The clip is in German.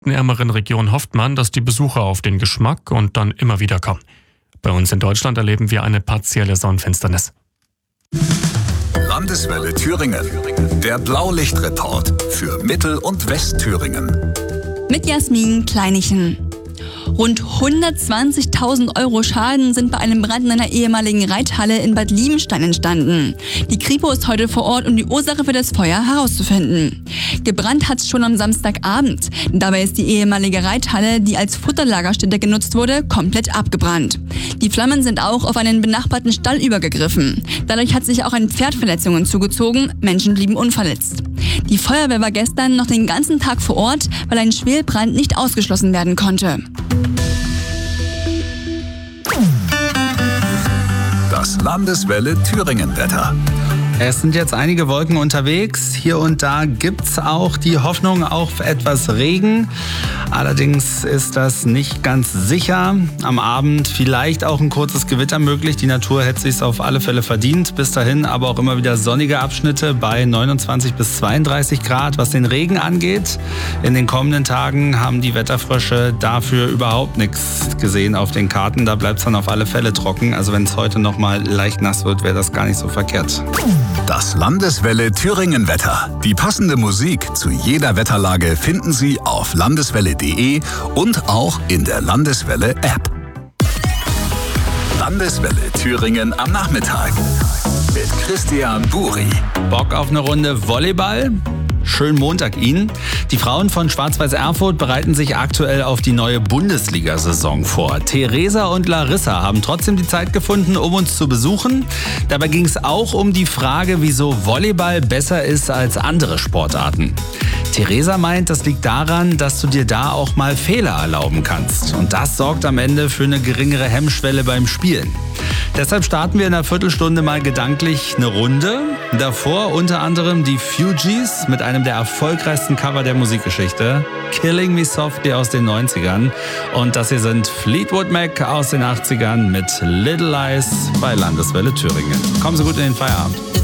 insektenärmeren Region hofft man, dass die Besucher auf den Geschmack und dann immer wieder kommen. Bei uns in Deutschland erleben wir eine partielle Sonnenfinsternis. Landeswelle Thüringen. Der Blaulichtreport für Mittel- und Westthüringen. Mit Jasmin Kleinichen. Rund 120.000 € Schaden sind bei einem Brand in einer ehemaligen Reithalle in Bad Liebenstein entstanden. Die Kripo ist heute vor Ort, um die Ursache für das Feuer herauszufinden. Gebrannt hat es schon am Samstagabend. Dabei ist die ehemalige Reithalle, die als Futterlagerstätte genutzt wurde, komplett abgebrannt. Die Flammen sind auch auf einen benachbarten Stall übergegriffen. Dadurch hat sich auch ein Pferd Verletzungen zugezogen, Menschen blieben unverletzt. Die Feuerwehr war gestern noch den ganzen Tag vor Ort, weil ein Schwelbrand nicht ausgeschlossen werden konnte. Das Landeswelle Thüringen-Wetter. Es sind jetzt einige Wolken unterwegs. Hier und da gibt's auch die Hoffnung auf etwas Regen. Allerdings ist das nicht ganz sicher. Am Abend vielleicht auch ein kurzes Gewitter möglich. Die Natur hätte sich's auf alle Fälle verdient. Bis dahin aber auch immer wieder sonnige Abschnitte bei 29 bis 32 Grad. Was den Regen angeht, in den kommenden Tagen haben die Wetterfrösche dafür überhaupt nichts gesehen auf den Karten. Da bleibt's dann auf alle Fälle trocken. Also wenn es heute noch mal leicht nass wird, wäre das gar nicht so verkehrt. Das Landeswelle Thüringen-Wetter. Die passende Musik zu jeder Wetterlage finden Sie auf landeswelle.de und auch in der Landeswelle-App. Landeswelle Thüringen am Nachmittag mit Christian Buri. Bock auf eine Runde Volleyball? Schönen Montag Ihnen. Die Frauen von Schwarz-Weiß Erfurt bereiten sich aktuell auf die neue Bundesliga-Saison vor. Theresa und Larissa haben trotzdem die Zeit gefunden, um uns zu besuchen. Dabei ging es auch um die Frage, wieso Volleyball besser ist als andere Sportarten. Theresa meint, das liegt daran, dass du dir da auch mal Fehler erlauben kannst. Und das sorgt am Ende für eine geringere Hemmschwelle beim Spielen. Deshalb starten wir in einer Viertelstunde mal gedanklich eine Runde. Davor unter anderem die Fugees mit einem der erfolgreichsten Cover der Musikgeschichte, Killing Me Softly aus den 90ern. Und das hier sind Fleetwood Mac aus den 80ern mit Little Lies bei Landeswelle Thüringen. Kommen Sie gut in den Feierabend.